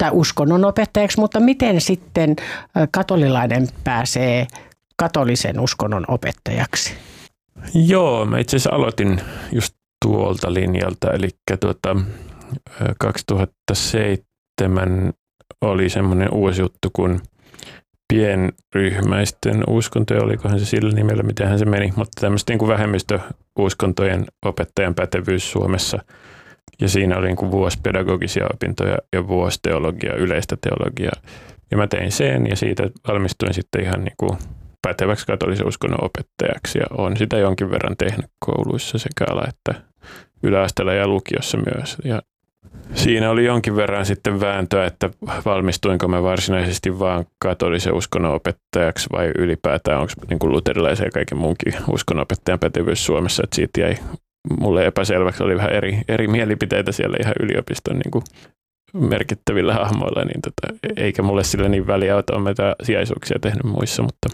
tai uskonnonopettajaksi, mutta miten sitten katolilainen pääsee katolisen uskonnon opettajaksi? Joo, mä itse asiassa aloitin just tuolta linjalta, eli 2007 oli semmoinen uusi juttu, kun pienryhmäisten uskontoja, olikohan se sillä nimellä, mitenhän se meni, mutta tämmöistä niin kuin vähemmistöuskontojen opettajan pätevyys Suomessa. Ja siinä oli niin kuin vuosi pedagogisia opintoja ja vuosi teologiaa, yleistä teologiaa. Ja mä tein sen ja siitä valmistuin sitten ihan niin kuin päteväksi katolisen uskonnon opettajaksi ja olen sitä jonkin verran tehnyt kouluissa sekä ala- että yläasteella ja lukiossa myös. Ja siinä oli jonkin verran sitten vääntöä, että valmistuinko mä varsinaisesti vaan katolisen uskonnon opettajaksi vai ylipäätään onko niin kuin luterilaisen ja kaiken muunkin uskonnonopettajan pätevyys Suomessa, että siitä jäi mulle epäselväksi, oli vähän eri mielipiteitä siellä ihan yliopiston niin kuin merkittävillä hahmoilla, niin eikä mulle sillä niin väliä, että olen sijaisuuksia tehnyt muissa, mutta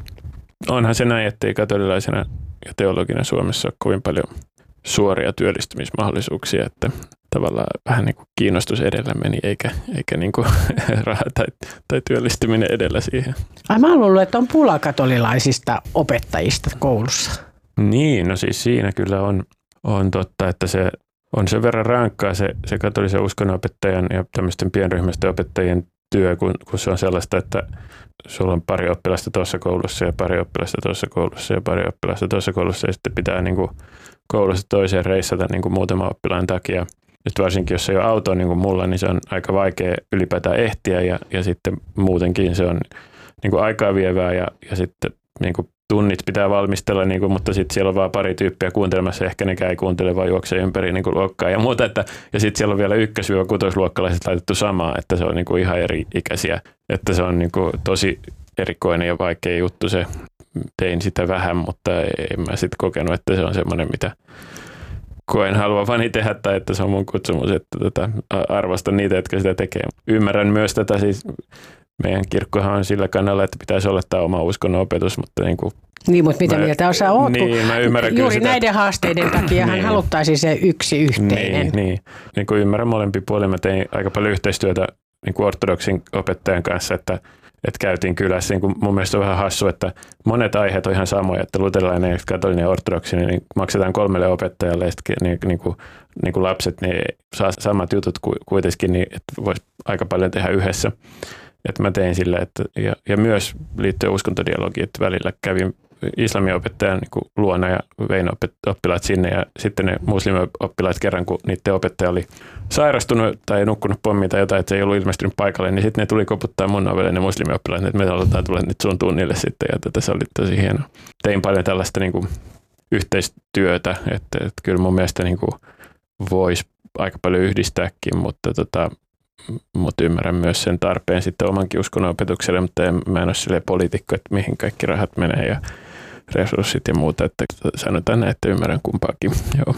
onhan se näin, ettei katolilaisena ja teologina Suomessa ole kovin paljon suoria työllistymismahdollisuuksia, että tavallaan vähän niin kuin kiinnostus edellä meni, eikä niin kuin raha tai työllistyminen edellä siihen. Ai mä oon luullut, että on pula katolilaisista opettajista koulussa. Niin, no siis siinä kyllä on totta, että se on sen verran rankkaa se katolisen uskonnonopettajan ja tämmöisten pienryhmäisten opettajien työ, kun se on sellaista, että sulla on pari oppilasta tuossa koulussa ja pari oppilasta tuossa koulussa ja pari oppilasta tuossa koulussa ja sitten pitää niin kuin koulusta toiseen reissata niin kuin muutaman oppilaan takia. Nyt varsinkin, jos ei ole autoa niin kuin mulla, niin se on aika vaikea ylipäätään ehtiä ja sitten muutenkin se on niin kuin aikaa vievää ja sitten niin kuin tunnit pitää valmistella, niin kuin, mutta sitten siellä on vaan pari tyyppiä kuuntelemassa, ehkä nekään ei kuuntele, vaan juoksee ympäri niin kuin luokkaa ja muuta. Ja sitten siellä on vielä 1-6-luokkalaiset laitettu samaa, että se on niin kuin ihan eri ikäisiä. Että se on niin kuin tosi erikoinen ja vaikea juttu se. Tein sitä vähän, mutta en mä sitten kokenut, että se on semmoinen, mitä koen haluavani tehdä tai että se on mun kutsumus, että arvostan niitä, jotka sitä tekee. Ymmärrän myös tätä siis. Meidän kirkkohan on sillä kannalla, että pitäisi olla tämä oma uskonnon opetus, mutta mutta mitä mieltä sä oot? Niin, mä ymmärrän juuri sitä, näiden haasteiden takia hän haluttaisi se yksi yhteinen. Niin kuin ymmärrän molempi puolin. Mä tein aika paljon yhteistyötä niin kuin ortodoksin opettajan kanssa, että käytiin kylässä. Niin kuin mun mielestä on vähän hassu, että monet aiheet on ihan samoja, että luterilainen ja katolinen ja ortodoksi, niin maksetaan 3 opettajalle ja sitten niin kuin lapset niin saa samat jutut kuitenkin, niin että voisi aika paljon tehdä yhdessä. Että mä tein sillä, että, ja myös liittyen uskontodialogiin, että välillä kävin islamiopettajan niin luona ja vein oppilaat sinne ja sitten ne muslimioppilaat kerran, kun niiden opettaja oli sairastunut tai nukkunut pommiin tai jotain, että se ei ollut ilmestynyt paikalle, niin sitten ne tuli koputtaa mun ovelle ne muslimioppilaat, että me aletaan tulla nyt sun tunnille sitten ja tätä se oli tosi hienoa. Tein paljon tällaista niin kuin yhteistyötä, että kyllä mun mielestä niin kuin voisi aika paljon yhdistääkin, mutta ymmärrän myös sen tarpeen sitten omankin uskonnon opetukselle, mutta mä en ole silleen poliitikko, että mihin kaikki rahat menee ja resurssit ja muuta, että sanotaan näin, että ymmärrän kumpaakin. Joo.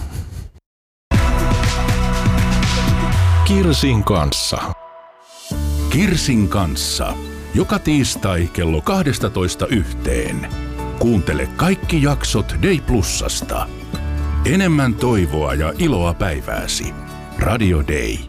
Kirsin kanssa. Kirsin kanssa. Joka tiistai kello 12:00. Kuuntele kaikki jaksot Day Plusasta. Enemmän toivoa ja iloa päivääsi. Radio Day.